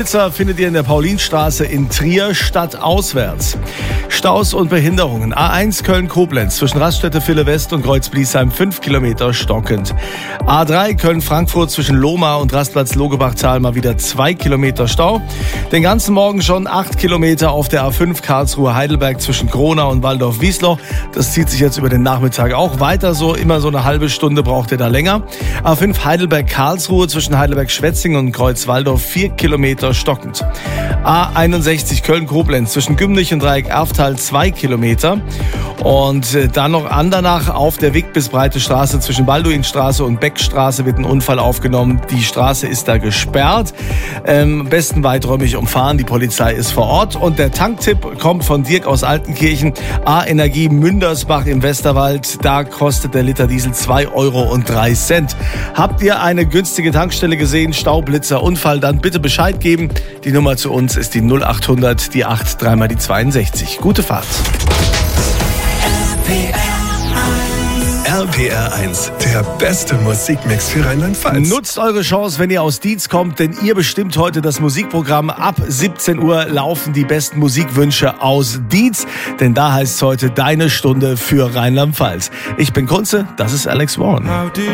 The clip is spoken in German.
Findet ihr in der Paulinstraße in Trier stadtauswärts. Staus und Behinderungen. A1 Köln-Koblenz zwischen Raststätte Ville West und Kreuz-Bliesheim 5 Kilometer stockend. A3 Köln-Frankfurt zwischen Lohmar und Rastplatz Logebachtal mal wieder 2 Kilometer Stau. Den ganzen Morgen schon 8 Kilometer auf der A5 Karlsruhe-Heidelberg zwischen Gronau und Waldorf-Wiesloch. Das zieht sich jetzt über den Nachmittag auch weiter so. Immer so eine halbe Stunde braucht ihr da länger. A5 Heidelberg-Karlsruhe zwischen Heidelberg-Schwetzingen und Kreuz-Waldorf 4 Kilometer stockend. A61 Köln-Koblenz zwischen Gümnich und Dreieck-Erftal 2 Kilometer. Und dann noch Andernach auf der Wick bis Breite Straße zwischen Balduinstraße und Beckstraße wird ein Unfall aufgenommen. Die Straße ist da gesperrt. Am besten weiträumig umfahren. Die Polizei ist vor Ort. Und der Tanktipp kommt von Dirk aus Altenkirchen. A-Energie Mündersbach im Westerwald. Da kostet der Liter Diesel 2,03 €. Habt ihr eine günstige Tankstelle gesehen? Staublitzer, Unfall? Dann bitte Bescheid geben. Die Nummer zu uns ist die 0800, die 8, dreimal die 62. Gute Fahrt. RPR 1, der beste Musikmix für Rheinland-Pfalz. Nutzt eure Chance, wenn ihr aus Dietz kommt, denn ihr bestimmt heute das Musikprogramm. Ab 17 Uhr laufen die besten Musikwünsche aus Dietz, denn da heißt es heute deine Stunde für Rheinland-Pfalz. Ich bin Kunze, das ist Alex Warren.